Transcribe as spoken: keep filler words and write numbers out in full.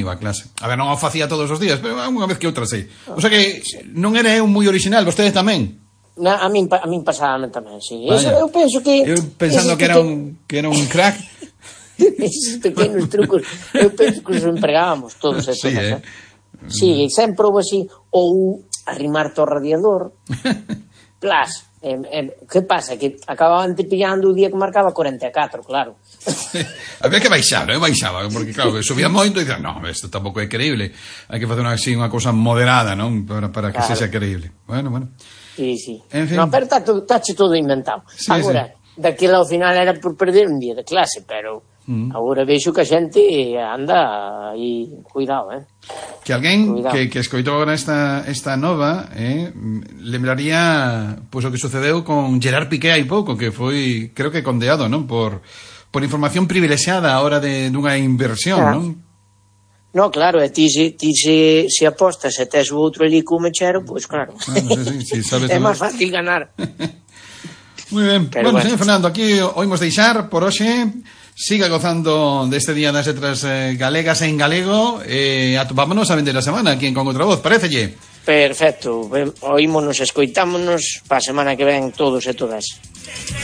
iba a clase. A ver, non o facía todos os días, pero unha vez que outra sei. O sea que non era eu moi original, vostede tamén. Na, a min a min pasábame tamén, sí. Eso, eu penso que eu pensando que era un que era un crack. Esos pequenos trucos, eu penso que os empregábamos todos e todas, sí, eh? eh? Sí, sempre houve así, ou arrimarte ao radiador, plas, eh, eh, que pasa? Que acababan te pillando o día que marcaba cuarenta e catro, claro. Había que baixar, eu baixaba, porque claro, subía moito e dicía, no, isto tampouco é creíble, hai que facer unha, así, unha cousa moderada, non? Para, para que claro. Sexa creíble. Bueno, bueno. Sí, sí. En fin. No, pero está todo inventado. Sí, agora, sí. Daquilo ao final era por perder un día de clase, pero mm. agora vexo que a xente anda aí, cuidado, eh? Que alguén que, que escoitou agora esta, esta nova eh, lembraría pois, o que sucedeu con Gerard Piqué hai pouco, que foi, creo que condeado, non? Por, por información privilexiada a hora de dunha inversión, ah. non? No, claro, e ti se, ti se, se apostas e tes o outro ali co mechero, pois pues, claro, claro sí, sí, sí, sabes é máis fácil ganar. Moi ben, pero bueno, bueno, señor Fernando, aquí oímos deixar por hoxe. Siga gozando deste Día das Letras eh, Galegas en galego e eh, atopámonos a vender a semana aquí en Con Outra Voz, parécelle? Perfecto, oímonos, escoitámonos para a semana que ven todos e todas.